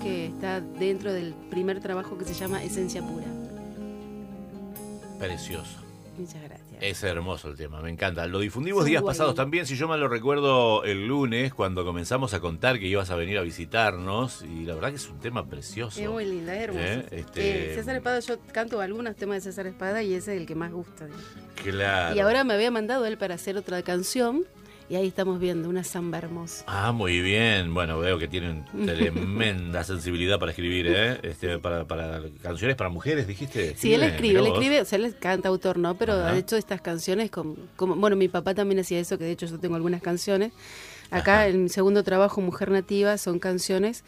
que está dentro del primer trabajo que se llama Esencia Pura. Precioso. Muchas gracias. Es hermoso el tema, me encanta. Lo difundimos días pasados también, si yo mal lo recuerdo, el lunes, cuando comenzamos a contar que ibas a venir a visitarnos, y la verdad que es un tema precioso. Es muy linda, es hermoso. César Espada, yo canto algunos temas de César Espada y ese es el que más gusta. Claro. Y ahora me había mandado él para hacer otra canción, y ahí estamos viendo una samba hermosa. Ah, muy bien. Bueno, veo que tienen tremenda sensibilidad para escribir, para canciones para mujeres, dijiste. Sí, él escribe, o sea, él es cantautor, ¿no? Pero ha hecho estas canciones como, bueno, mi papá también hacía eso, que de hecho yo tengo algunas canciones. Acá en mi segundo trabajo, Mujer Nativa, son canciones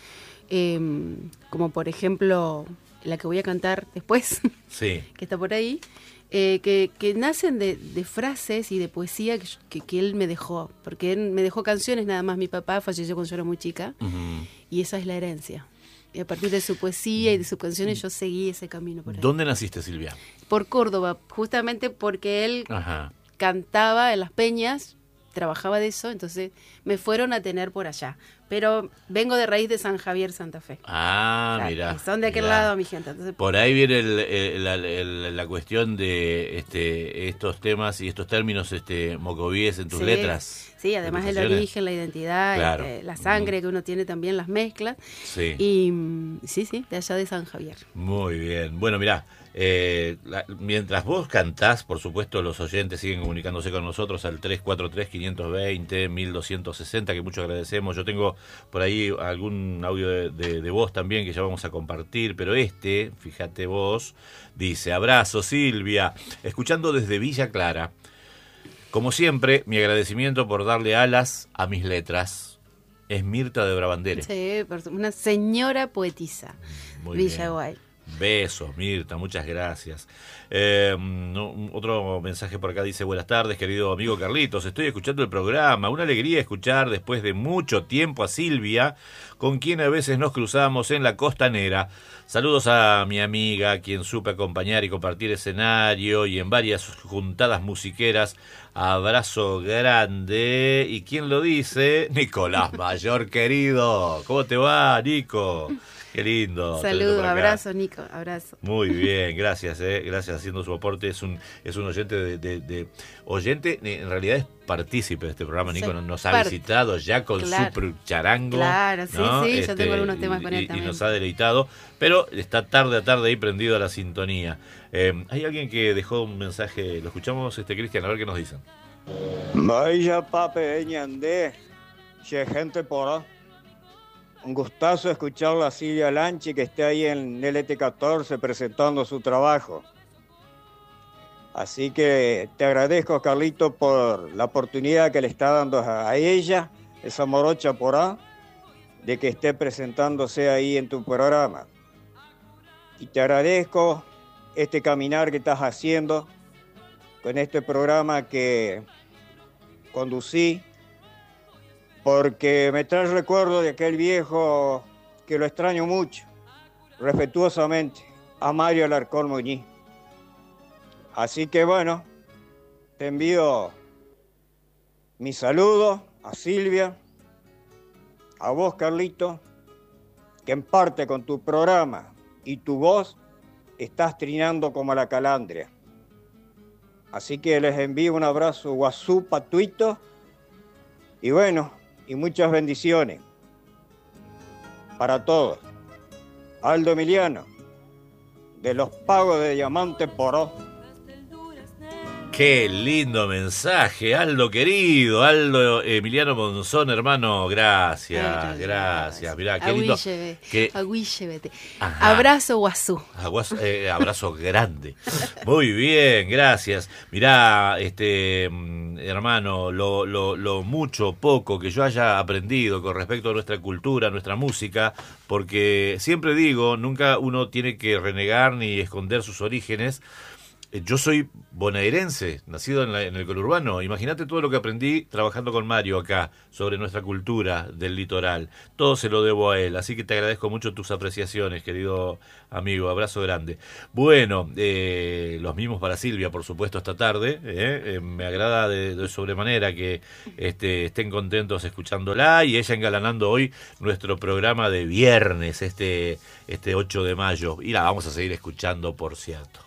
como por ejemplo la que voy a cantar después, sí. que está por ahí. Que nacen de frases y de poesía que él me dejó, porque él me dejó canciones nada más. Mi papá falleció cuando yo era muy chica, y esa es la herencia. Y a partir de su poesía y de sus canciones yo seguí ese camino por ahí. ¿Dónde naciste, Silvia? Por Córdoba, justamente porque él cantaba en las peñas, trabajaba de eso, entonces me fueron a tener por allá. Pero vengo de raíz de San Javier, Santa Fe. Ah, claro, mirá. Son de aquel lado, mi gente. Entonces, por ahí viene la cuestión de estos temas y estos términos mocovíes en tus letras. Sí, además el origen, la identidad, claro. La sangre que uno tiene también, las mezclas. Sí. Y sí, de allá de San Javier. Muy bien. Bueno, mirá, mientras vos cantás, por supuesto, los oyentes siguen comunicándose con nosotros al 343-520-1260, que mucho agradecemos. Yo tengo por ahí algún audio de voz también que ya vamos a compartir, pero fíjate vos, dice: abrazo Silvia, escuchando desde Villa Clara. Como siempre, mi agradecimiento por darle alas a mis letras. Es Mirta de Brabandere. Sí, una señora poetisa. Muy Villa Guay. Besos, Mirta, muchas gracias. Otro mensaje por acá dice: buenas tardes, querido amigo Carlitos, estoy escuchando el programa, una alegría escuchar después de mucho tiempo a Silvia, con quien a veces nos cruzamos en la costanera. Saludos a mi amiga, a quien supe acompañar y compartir escenario y en varias juntadas musiqueras. Abrazo grande. ¿Y quién lo dice? Nicolás Mayor, querido. ¿Cómo te va, Nico? Qué lindo. Saludos, abrazo, Nico, abrazo. Muy bien, gracias, gracias, haciendo su aporte. Es un oyente de oyente, en realidad es partícipe de este programa. Nico nos ha visitado ya con su charango. Claro, sí, ¿no? Sí, yo tengo algunos temas con él también. Y nos ha deleitado, pero está tarde a tarde ahí prendido a la sintonía. Hay alguien que dejó un mensaje, lo escuchamos, Cristian, a ver qué nos dicen. Vaya pape ñandé, che gente por ahí. Un gustazo escucharla a Silvia Lanchi, que esté ahí en LT14 presentando su trabajo. Así que te agradezco, Carlito, por la oportunidad que le está dando a ella, esa morocha por ahí, de que esté presentándose ahí en tu programa. Y te agradezco este caminar que estás haciendo con este programa que conducí, porque me trae el recuerdo de aquel viejo que lo extraño mucho, respetuosamente, a Mario Alarcón Muñiz. Así que bueno, te envío mi saludo a Silvia, a vos, Carlito, que en parte con tu programa y tu voz estás trinando como la calandria. Así que les envío un abrazo guazú patuito y bueno, y muchas bendiciones para todos. Aldo Emiliano, de los Pagos de Diamante Poró. Qué lindo mensaje, Aldo querido, Aldo Emiliano Monzón, hermano, gracias. Mirá, qué lindo. Abrazo guazú. Abrazo grande. Muy bien, gracias. Mirá, hermano, lo mucho, poco que yo haya aprendido con respecto a nuestra cultura, nuestra música, porque siempre digo, nunca uno tiene que renegar ni esconder sus orígenes. Yo soy bonaerense, nacido en el conurbano. Imagínate todo lo que aprendí trabajando con Mario acá, sobre nuestra cultura del litoral. Todo se lo debo a él, así que te agradezco mucho tus apreciaciones, querido amigo. Abrazo grande. Bueno, los mismos para Silvia, por supuesto, esta tarde. Me agrada de sobremanera que estén contentos escuchándola y ella engalanando hoy nuestro programa de viernes, este 8 de mayo. Y la vamos a seguir escuchando, por cierto.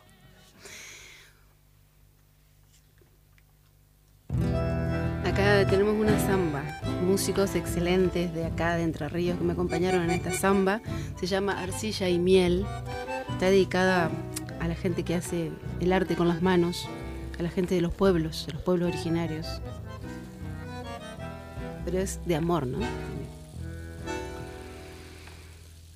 Acá tenemos una samba, músicos excelentes de acá de Entre Ríos que me acompañaron en esta samba. Se llama Arcilla y Miel. Está dedicada a la gente que hace el arte con las manos, a la gente de los pueblos originarios. Pero es de amor, ¿no?